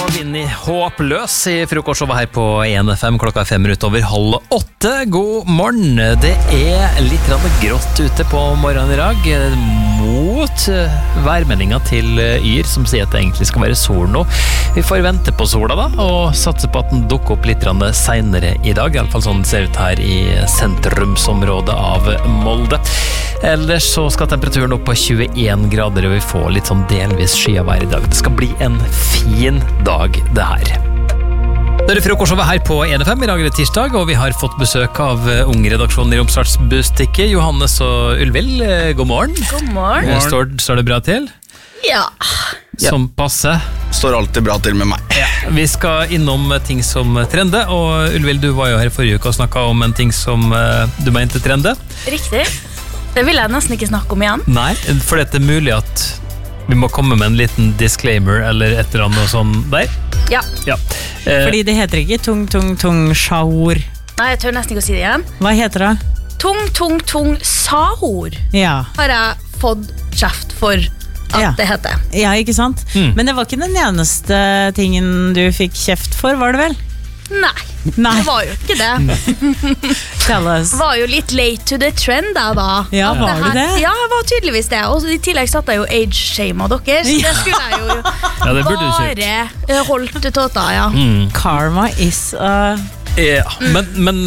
Vinni håpløs I frokostshowet her på 1FM. Klokka 7:05. God morgen. Det litt grått ute på morgenen I dag, mot værmeldingen til Yr, som sier at det egentlig skal være sol nå. Vi får vente på sola da, og satse på at den dukker opp litt senere I dag. I alle fall sånn det ser ut her I sentrumsområdet av Molde. Ellers så skal temperaturen opp på 21 grader, og vi får litt sånn delvis skyavær I dag. Det skal bli en fin dag det her. Det frokostshowet her på 1FM. I dag det tirsdag, og vi har fått besøk av Ung-redaksjonen I Romsdals Bustikke. Johannes og Ulvild, god morgen. God morgen. Står det bra til? Ja. Som passe. Står alltid bra til med meg. Ja. Vi skal innom ting som trende, og Ulvild, du var jo her forrige uke og snakket om en ting som du mente trende. Riktig. Det vil jeg nesten ikke snakke om igjen. Nei, for det mulig at vi må komme med en liten disclaimer eller et eller annet sånn der. Ja. Fordi det heter ikke tung sjaur. Nei, jeg tør nesten ikke å si det igjen. Hva heter det? Tung sahor. Ja. Har jeg fått kjeft for at det heter. Ja, ikke sant? Men det var ikke den eneste tingen du fikk kjeft for, var det vel? Nei. Det var jo ikke det. Tell us. Var jo litt late to the trend da. Ja, var du det? Ja, jeg var tydeligvis det. Og I tillegg satt jeg jo age-shame av dere, så det skulle jeg jo det burde du bare holdt til tåta, ja. Karma is Ja, men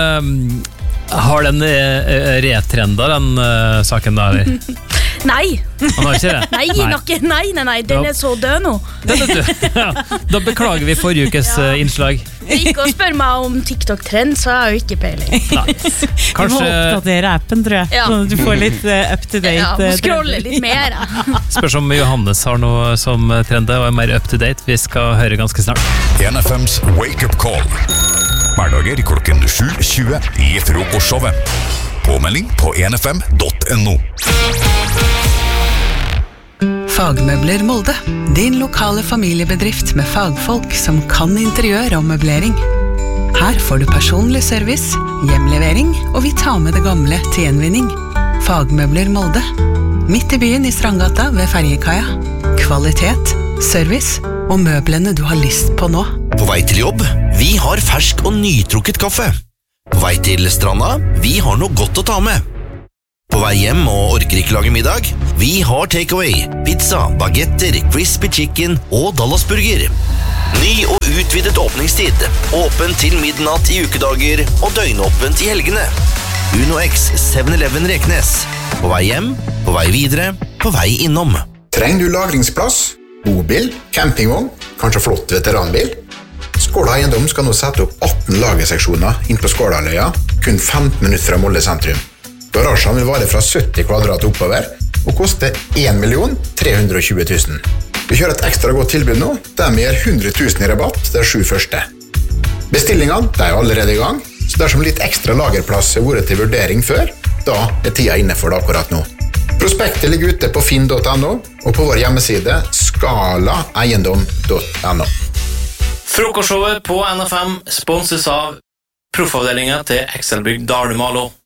har den retrenda, den saken da, eller? Nei. Han har ikke det? Nei, den så død nå. Den død. Ja, da beklager vi forrige ukes innslag. Ikke å spørre meg om TikTok-trend, så har jeg jo ikke peiling. Kanskje... Du må oppdatere appen, tror jeg, sånn at du får litt up-to-date. Ja, må scrolle litt mer. Spørs om Johannes har noe som trender og mer up-to-date. Vi skal høre ganske snart. 1FMs Wake Up Call. Hverdager klokken 7:20 I frokostshowet. Påmelding på 1fm.no. Fagmøbler Molde, din lokale familiebedrift med fagfolk som kan interiør og møblering. Her får du personlig service, hjemlevering, og vi tar med det gamle til gjenvinning. Fagmøbler Molde, midt I byen I Strandgata ved Ferjekaia. Kvalitet, service og møblene du har lyst på nå. På vei til jobb, vi har fersk og nytrukket kaffe. På vei til stranda, vi har noe godt å ta med. På vei hjem og orker ikke lage middag, vi har takeaway, pizza, bagetter, crispy chicken og Dallasburger. Ny og utvidet åpningstid, åpen til midnatt I ukedager og døgnåpent I helgene. Uno X 7-Eleven Reknes. På vei hjem, på vei videre, på vei innom. Trenger du lagringsplass? Bobil, campingvogn, kanskje flott veteranbil? Skåla Eiendom skal nå sette opp 18 lagerseksjoner inn på Skålaløya, kun 15 minutter fra Molde sentrum. Garasjen vil vare fra 70 kvadrat oppover, og koste 1.320 000. Vi kjører et ekstra godt tilbud nå, der vi gir 100 000 I rabatt de 7 første. Bestillingene de allerede I gang, så dersom litt ekstra lagerplass har vært til vurdering før, da tida inne for det akkurat nå. Prospektet ligger ute på finn.no, og på vår hjemmeside skalaeiendom.no. Frokostshowet på NFM sponses av proffavdelingen til Excelbygg Dalumalo.